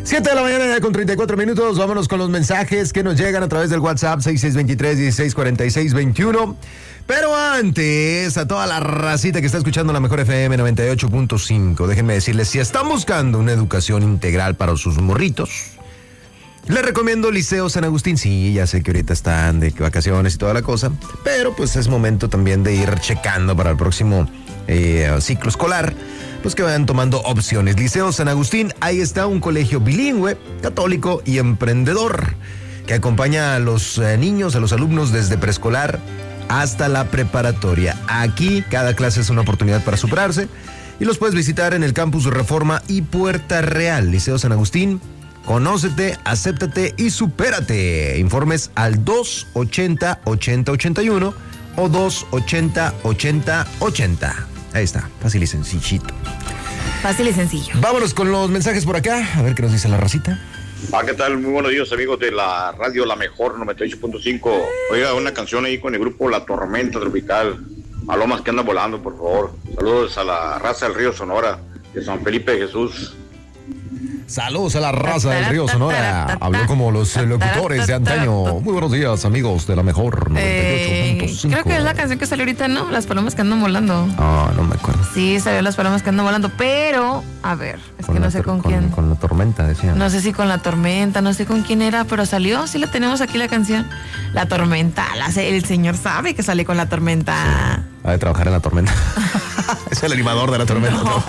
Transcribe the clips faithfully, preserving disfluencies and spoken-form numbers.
siete de la mañana ya con treinta y cuatro minutos. Vámonos con los mensajes que nos llegan a través del WhatsApp seis seis dos tres, dieciséis cuarenta y seis veintiuno. Pero antes, a toda la racita que está escuchando la mejor F M noventa y ocho punto cinco, déjenme decirles, si están buscando una educación integral para sus morritos, les recomiendo Liceo San Agustín. Sí, ya sé que ahorita están de vacaciones y toda la cosa, pero pues es momento también de ir checando para el próximo eh, ciclo escolar, pues que vayan tomando opciones. Liceo San Agustín, ahí está un colegio bilingüe, católico y emprendedor, que acompaña a los eh, niños, a los alumnos desde preescolar hasta la preparatoria. Aquí cada clase es una oportunidad para superarse y los puedes visitar en el campus Reforma y Puerta Real. Liceo San Agustín, conócete, acéptate y supérate. Informes al dos ochenta, ochenta ochenta y uno o dos ochenta, ochenta ochenta. Ahí está, fácil y sencillito. Fácil y sencillo. Vámonos con los mensajes por acá, a ver qué nos dice la racita. Ah, ¿qué tal? Muy buenos días, amigos de la radio La Mejor noventa y ocho punto cinco. Oiga, una canción ahí con el grupo La Tormenta Tropical. Palomas que andan volando, por favor. Saludos a la raza del Río Sonora, de San Felipe de Jesús. Saludos a la raza del Río Sonora. Habló como los locutores de antaño. Muy buenos días, amigos de La Mejor noventa y ocho punto cinco. Eh, creo que es la canción que salió ahorita, ¿no? Las palomas que andan volando. Ah, no me acuerdo. Sí, salió Las palomas que andan volando, pero, a ver, es con que no sé con quién. Con, con la tormenta, decían. No sé si con la tormenta, no sé con quién era, pero salió, sí la tenemos aquí la canción. La tormenta, la, el señor sabe que sale con la tormenta. Sí. Ha de trabajar en la tormenta. Es el animador de la tormenta. No.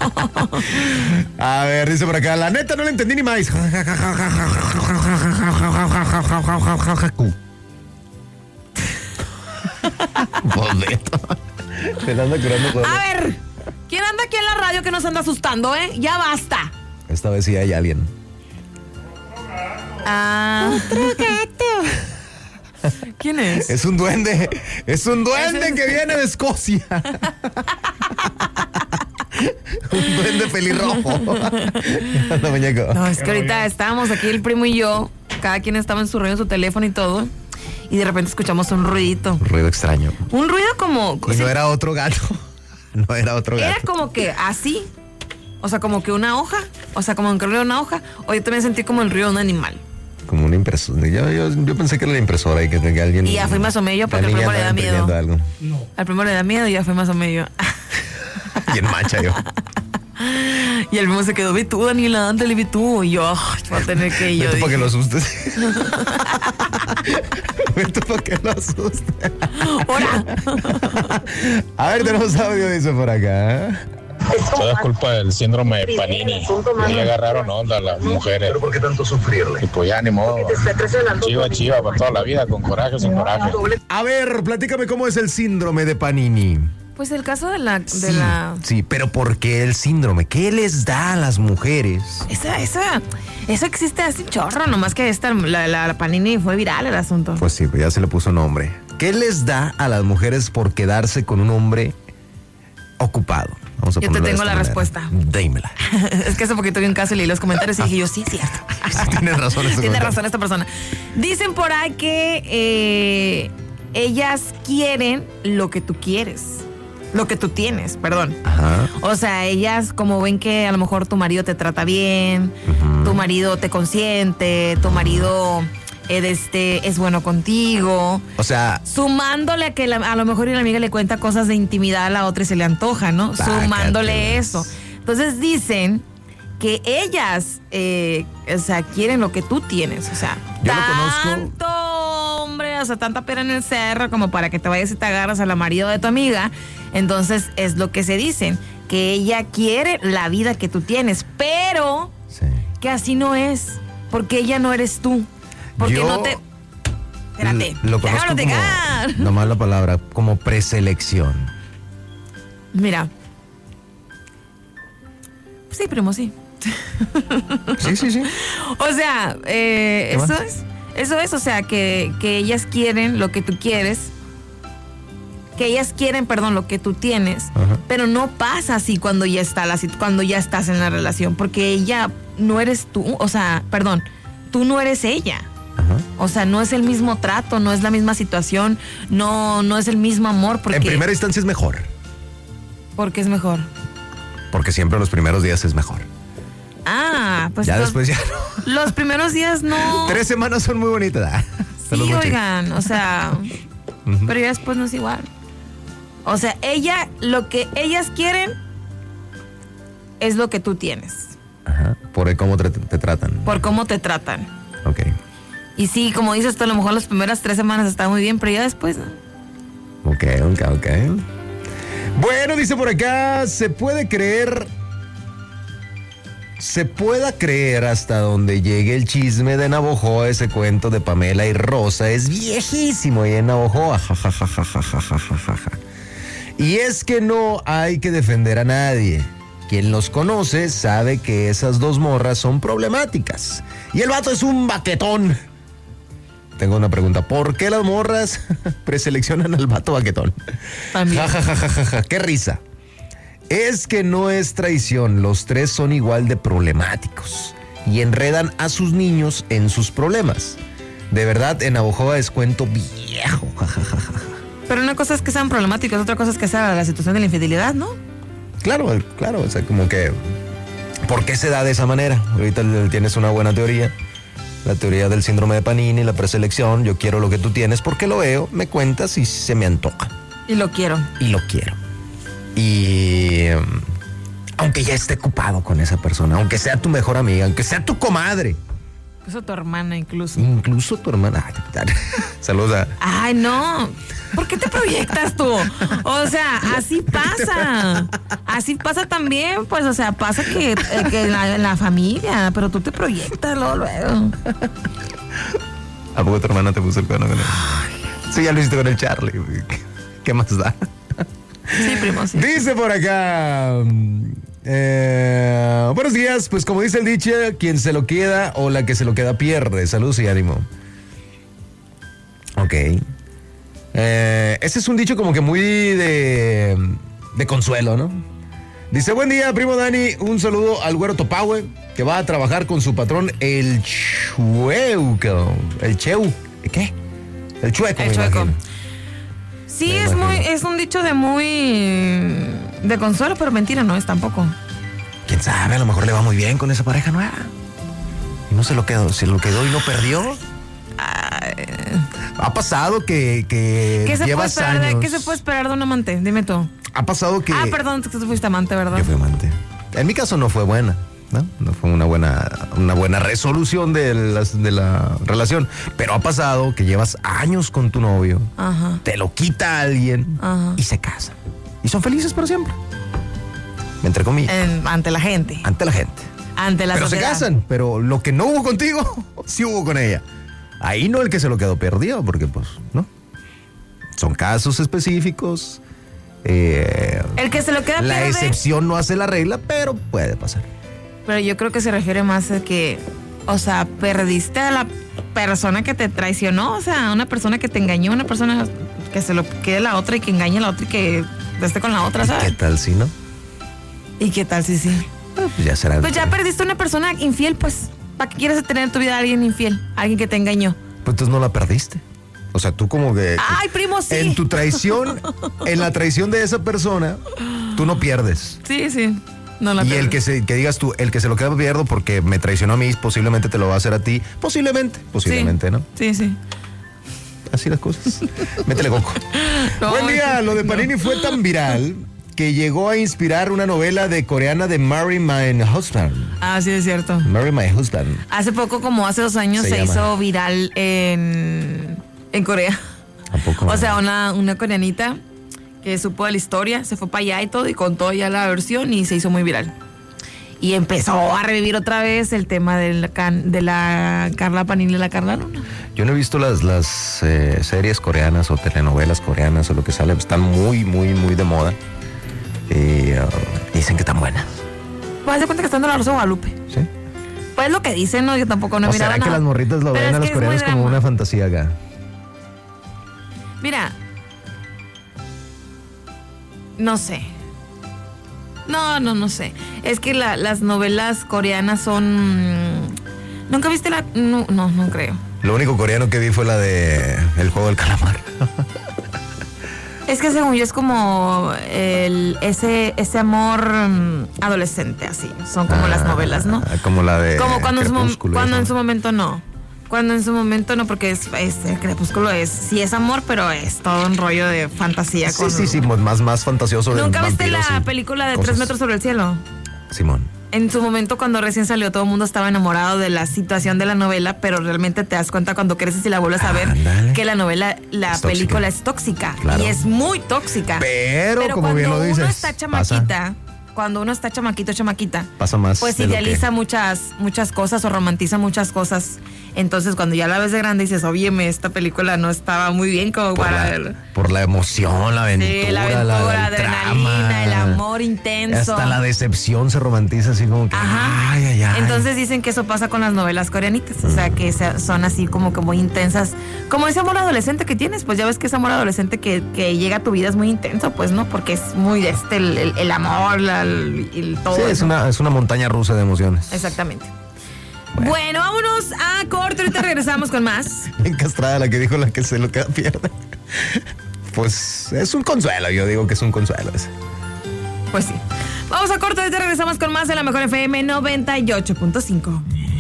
A ver, dice por acá, la neta no le entendí ni más. Boleto. Me anda curando todo. A ver, ¿quién anda aquí en la radio que nos anda asustando, eh? Ya basta. Esta vez sí hay alguien. Ah. Otro gato. ¿Quién es? Es un duende. Es un duende que viene de Escocia. Un duende pelirrojo. No, muñeco. No, es que ahorita estábamos aquí el primo y yo. Cada quien estaba en su rollo, en su teléfono y todo. Y de repente escuchamos un ruidito. Un ruido extraño. Un ruido como... Y no era otro gato. No era otro gato. Era como que así. O sea, como que una hoja. O sea, como que el ruido de una hoja. O yo también sentí como el ruido de un animal. Como una impresora. Yo, yo, yo pensé que era la impresora y que tenía alguien. Y ya fui más o medio porque al primo le da miedo. Algo. No. Al primo le da miedo y ya fui más o medio. Y en mancha yo. Y el primo se quedó, ve tú, Daniela, ándale, ve tú. Y yo, oh, voy a tener que ir. Ve tú para que lo asustes. Ve tú para que lo asustes. ¡Hora! A ver, tenemos audio, dice por acá. Todo es culpa del síndrome de Panini. Ya le agarraron onda a las mujeres. ¿Pero por qué tanto sufrirle? Y pues ya ni modo. Chiva, chiva, para toda la vida, con coraje o sin coraje. A ver, platícame cómo es el síndrome de Panini. Pues el caso de la... De sí, la... sí, pero ¿por qué el síndrome? ¿Qué les da a las mujeres? Esa, esa, eso existe así chorro, nomás que esta, la, la, la Panini fue viral el asunto. Pues sí, pues ya se le puso nombre. ¿Qué les da a las mujeres por quedarse con un hombre ocupado? Vamos a yo te tengo la manera. respuesta. Dímela. Es que hace poquito vi un caso y leí los comentarios y dije yo, sí, cierto. Sí, tienes razón. Este Tiene razón esta persona. Dicen por ahí que eh, ellas quieren lo que tú quieres. Lo que tú tienes, perdón. Ajá. O sea, ellas como ven que a lo mejor tu marido te trata bien, uh-huh. tu marido te consiente, tu marido... Este, es bueno contigo. O sea, sumándole a que la, a lo mejor una amiga le cuenta cosas de intimidad a la otra y se le antoja, ¿no? Bácate. Sumándole eso. Entonces dicen que ellas, eh, o sea, quieren lo que tú tienes. O sea, yo tanto, lo conozco. hombre, o sea, tanta pera en el cerro como para que te vayas y te agarras a la marido de tu amiga. Entonces es lo que se dicen, que ella quiere la vida que tú tienes, pero sí. que así no es, porque ella no eres tú. Porque yo no te... Espérate. Lo conozco como, nomás la palabra, como preselección. Mira. Sí, primo, sí. Sí, sí, sí. O sea, eh, eso más? es. Eso es, o sea, que, que ellas quieren lo que tú quieres. Que ellas quieren, perdón, lo que tú tienes. Ajá. Pero no pasa así cuando ya está la, cuando ya estás en la relación. Porque ella no eres tú. O sea, perdón, tú no eres ella. Ajá. O sea, no es el mismo trato, no es la misma situación, no, no es el mismo amor. Porque, en primera instancia es mejor. ¿Por qué es mejor? Porque siempre los primeros días es mejor. Ah, pues. Ya los, después ya no. Los primeros días no. Tres semanas son muy bonitas. Sí, oigan, o sea. Uh-huh. Pero ya después no es igual. O sea, ella, lo que ellas quieren es lo que tú tienes. Ajá. Por cómo te, te tratan. Por cómo te tratan. Ok. Y sí, como dices tú, a lo mejor las primeras tres semanas está muy bien, pero ya después, ¿no? Ok, ok, ok. Bueno, dice por acá, se puede creer, se pueda creer hasta donde llegue el chisme de Navojoa, ese cuento de Pamela y Rosa, es viejísimo y en Navojoa, jajajajajajajaja. Y es que no hay que defender a nadie. Quien los conoce sabe que esas dos morras son problemáticas. Y el vato es un baquetón. Tengo una pregunta. ¿Por qué las morras preseleccionan al vato baquetón? Ja, ja, ja, ja, ja, ja. Qué risa. Es que no es traición. Los tres son igual de problemáticos. Y enredan a sus niños en sus problemas. De verdad, en Navojoa es cuento viejo. Ja, ja, ja, ja. Pero una cosa es que sean problemáticos, otra cosa es que sea la situación de la infidelidad, ¿no? Claro, claro. O sea, como que... ¿por qué se da de esa manera? Ahorita tienes una buena teoría. La teoría del síndrome de Panini, la preselección, yo quiero lo que tú tienes porque lo veo, me cuentas y se me antoja. Y lo quiero. Y lo quiero. Y um, aunque ya esté ocupado con esa persona, aunque sea tu mejor amiga, aunque sea tu comadre. Incluso tu hermana, incluso. Incluso tu hermana. Saludos a... Ay, no. ¿Por qué te proyectas tú? O sea, así pasa. Así pasa también, pues, o sea, pasa que, eh, que la, la familia, pero tú te proyectas luego, luego. ¿A poco tu hermana te puso el cuerno con él? Sí, ya lo hiciste con el Charlie. ¿Qué más da? Sí, primo, sí. Dice por acá... Eh, buenos días, pues como dice el dicho, quien se lo queda o la que se lo queda pierde. Saludos y ánimo. Ok. Eh, ese es un dicho como que muy de, de consuelo, ¿no? Dice, buen día, primo Dani. Un saludo al güero Topahue, que va a trabajar con su patrón, el Chueco. El Cheu. ¿Qué? El Chueco. El Chueco. Sí, es muy, es un dicho de muy de consuelo, pero mentira no es tampoco. Quién sabe, a lo mejor le va muy bien con esa pareja nueva. Y no se lo quedó, se lo quedó y no perdió. Ay. Ha pasado que, que ¿Qué se llevas puede esperar años. De, ¿Qué se puede esperar de un amante? Dime tú. Ha pasado que... Ah, perdón, que tú fuiste amante, ¿verdad? Yo fui amante. En mi caso no fue buena, ¿no? No fue una buena, una buena resolución de la, de la relación. Pero ha pasado que llevas años con tu novio, ajá, te lo quita alguien, ajá, y se casan. Y son felices por siempre. Entre comillas. En, ante la gente. Ante la gente. Ante la pero sociedad. Se casan, pero lo que no hubo contigo, sí hubo con ella. Ahí no el que se lo quedó perdido, porque pues, ¿no? Son casos específicos. Eh, el que se lo queda La pierde, excepción no hace la regla, pero puede pasar. Pero yo creo que se refiere más a que, o sea, perdiste a la persona que te traicionó, o sea, una persona que te engañó, una persona que se lo quede la otra y que engañe a la otra y que esté con la otra, ¿sabes? ¿Qué tal si no? ¿Y qué tal si sí? Pues ya será. Pues ya perdiste una persona infiel, pues. ¿Para qué quieres tener en tu vida a alguien infiel? Alguien que te engañó. Pues entonces no la perdiste. O sea, tú como que... ¡Ay, primo, sí! En tu traición, en la traición de esa persona, tú no pierdes. Sí, sí. No la y pierdes. el que se, que digas tú, el que se lo queda pierdo porque me traicionó a mí, posiblemente te lo va a hacer a ti. Posiblemente, posiblemente, sí, ¿no? Sí, sí. Así las cosas. Métele coco. No, Buen día, lo de Panini no. fue tan viral que llegó a inspirar una novela de coreana de Marry My Husband. Ah, sí, es cierto. Marry My Husband. Hace poco, como hace dos años, se, se hizo viral en, en Corea. ¿A poco? O sea, una, una coreanita que supo de la historia, se fue para allá y todo, y contó ya la versión y se hizo muy viral. Y empezó a revivir otra vez el tema de la, can, de la Carla Panini y la Carla Luna. Yo no he visto las, las eh, series coreanas o telenovelas coreanas o lo que sale. Están muy, muy, muy de moda. Y uh, dicen que están buenas. Pues de cuenta que están en la Rosa de Guadalupe. Sí. Pues lo que dicen, ¿no? Yo tampoco no he ¿O mirado será nada. que las morritas lo ven a los coreanos como una fantasía acá? Mira. No sé. No, no, no sé. Es que la, las novelas coreanas son... ¿Nunca viste la...? No, no, no creo. Lo único coreano que vi fue la de El Juego del Calamar. Es que según yo es como el, ese ese amor um, adolescente, así. Son como ah, las novelas, ¿no? Como la de Como cuando, en su, cuando en su momento no. Cuando en su momento no, porque es, es el Crepúsculo es, sí es amor, pero es todo un rollo de fantasía. Sí, con, sí, sí, más, más fantasioso. ¿Nunca viste la película de cosas. Tres metros sobre el cielo? Simón. En su momento, cuando recién salió, todo el mundo estaba enamorado de la situación de la novela, pero realmente te das cuenta cuando creces y la vuelves a ver, Andale. que la novela, la es película tóxica. es tóxica. Claro. Y es muy tóxica. Pero, pero como bien lo dices, cuando uno está chamaquita, pasa. cuando uno está chamaquito, chamaquita, pasa más. Pues idealiza que... muchas, muchas cosas o romantiza muchas cosas. Entonces, cuando ya la ves de grande dices, óyeme, esta película no estaba muy bien como por para la, ver. Por la emoción, la aventura, sí, la aventura, la adrenalina, el amor intenso. Hasta la decepción se romantiza así como que, Ajá. ay, ay, ay. Entonces dicen que eso pasa con las novelas coreanitas, mm. o sea, que son así como que muy intensas. Como ese amor adolescente que tienes, pues ya ves que ese amor adolescente que, que llega a tu vida es muy intenso, pues, ¿no? Porque es muy este, el, el, el amor, la, el, el todo. Sí, es una, es una montaña rusa de emociones. Exactamente. Bueno, bueno, vámonos a corto, ahorita regresamos con más. Bien castrada la que dijo la que se lo queda pierde. Pues es un consuelo, yo digo que es un consuelo ese. Pues sí. Vamos a corto, ahorita regresamos con más de la mejor F M noventa y ocho punto cinco.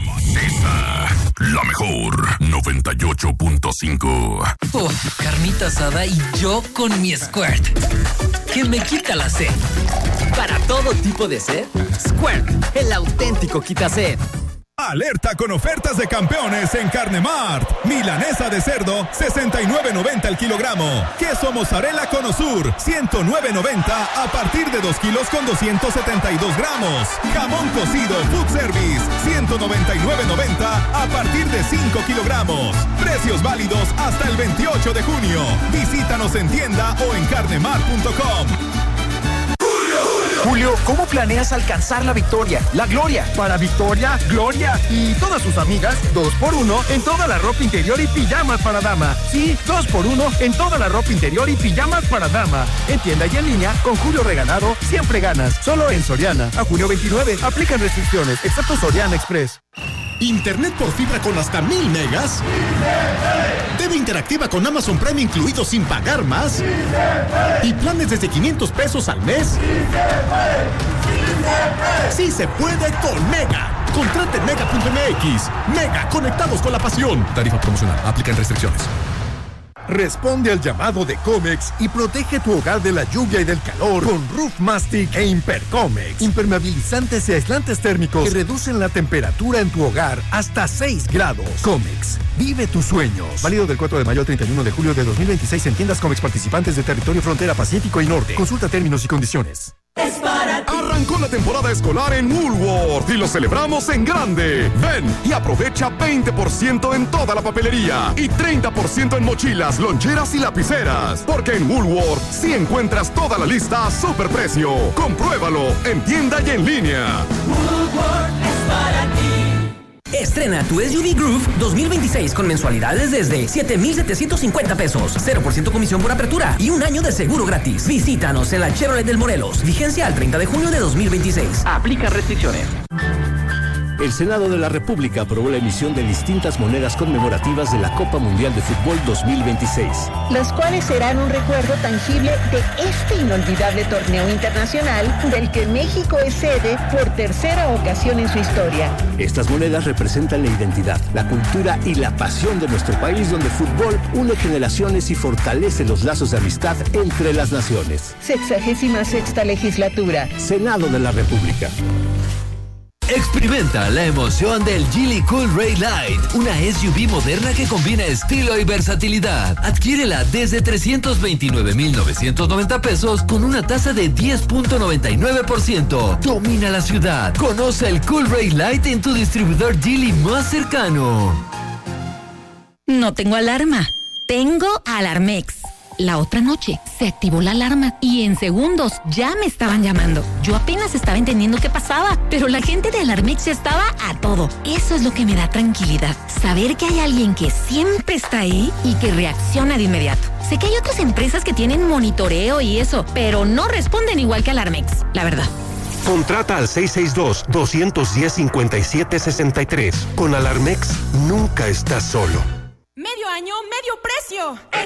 Esa, la mejor noventa y ocho punto cinco. Oh, carnita asada y yo con mi Squirt, que me quita la sed. Para todo tipo de sed, Squirt, el auténtico quita sed. Alerta con ofertas de campeones en Carnemart. Milanesa de cerdo, sesenta y nueve noventa el kilogramo. Queso mozzarella Cono Sur, ciento nueve noventa a partir de dos kilos con doscientos setenta y dos gramos. Jamón cocido Food Service, ciento noventa y nueve noventa a partir de cinco kilogramos. Precios válidos hasta el veintiocho de junio. Visítanos en tienda o en carnemart punto com. Julio, ¿cómo planeas alcanzar la victoria, la gloria? Para Victoria, Gloria y todas sus amigas, dos por uno en toda la ropa interior y pijamas para dama. Sí, dos por uno en toda la ropa interior y pijamas para dama. En tienda y en línea, con Julio Regalado, siempre ganas. Solo en Soriana. A junio veintinueve, aplican restricciones, excepto Soriana Express. Internet por fibra con hasta mil megas. T V interactiva con Amazon Prime incluido sin pagar más. Y planes desde quinientos pesos al mes. Sí se puede con Mega. Contrate en mega punto m x. Mega, conectados con la pasión. Tarifa promocional, aplican restricciones. Responde al llamado de Comex y protege tu hogar de la lluvia y del calor con Roof Mastic e Impercomex. Impermeabilizantes y aislantes térmicos que reducen la temperatura en tu hogar hasta seis grados. Comex, vive tus sueños. Válido del cuatro de mayo al treinta y uno de julio de dos mil veintiséis en tiendas Comex participantes de territorio frontera Pacífico y Norte. Consulta términos y condiciones. Es para ti. Arrancó la temporada escolar en Woolworth y lo celebramos en grande. Ven y aprovecha veinte por ciento en toda la papelería y treinta por ciento en mochilas, loncheras y lapiceras. Porque en Woolworth sí encuentras toda la lista a superprecio. Compruébalo en tienda y en línea. Woolworth es para ti. Estrena tu S U V Groove dos mil veintiséis con mensualidades desde siete mil setecientos cincuenta pesos, cero por ciento comisión por apertura y un año de seguro gratis. Visítanos en la Chevrolet del Morelos. Vigencia al treinta de junio de dos mil veintiséis. Aplica restricciones. El Senado de la República aprobó la emisión de distintas monedas conmemorativas de la Copa Mundial de Fútbol dos mil veintiséis. Las cuales serán un recuerdo tangible de este inolvidable torneo internacional del que México es sede por tercera ocasión en su historia. Estas monedas representan la identidad, la cultura y la pasión de nuestro país, donde el fútbol une generaciones y fortalece los lazos de amistad entre las naciones. Sexagésima sexta legislatura. Senado de la República. Experimenta la emoción del Geely Cool Ray Light, una S U V moderna que combina estilo y versatilidad. Adquiérela desde trescientos veintinueve mil novecientos noventa pesos con una tasa de diez punto noventa y nueve por ciento. Domina la ciudad. Conoce el Cool Ray Light en tu distribuidor Geely más cercano. No tengo alarma. Tengo Alarmex. La otra noche se activó la alarma y en segundos ya me estaban llamando. Yo apenas estaba entendiendo qué pasaba, pero la gente de Alarmex estaba a todo. Eso es lo que me da tranquilidad. Saber que hay alguien que siempre está ahí y que reacciona de inmediato. Sé que hay otras empresas que tienen monitoreo y eso, pero no responden igual que Alarmex, la verdad. Contrata al seis seis dos, dos uno cero, cinco siete seis tres. Con Alarmex nunca estás solo. Medio año, medio precio.